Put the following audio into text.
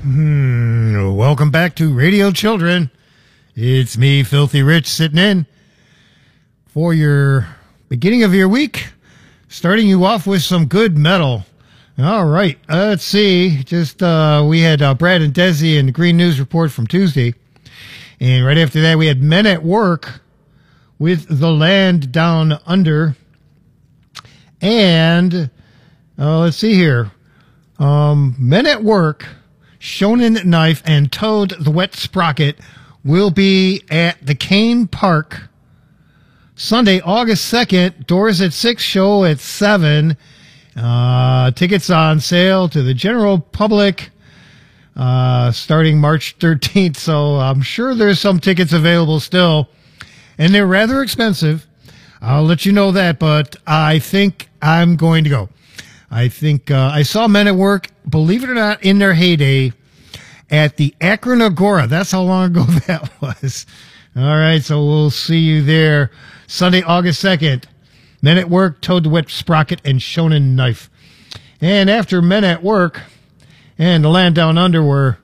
Welcome back to Radio Children. It's me, Filthy Rich, sitting in for your beginning of your week, starting you off with some good metal. All right, let's see. We had Brad and Desi in the Green News Report from Tuesday. And right after that, we had Men at Work with The Land Down Under. And let's see here. Men at Work, Shonen Knife, and Toad the Wet Sprocket will be at the Kane Park Sunday, August 2nd. Doors at 6, show at 7. Tickets on sale to the general public starting March 13th. So I'm sure there's some tickets available still. And they're rather expensive. I'll let you know that, but I think I'm going to go. I think I saw Men at Work, believe it or not, in their heyday at the Akron Agora. That's how long ago that was. All right, so we'll see you there Sunday, August 2nd. Men at Work, Toad the Wet Sprocket, and Shonen Knife. And after Men at Work and The Land Down Under were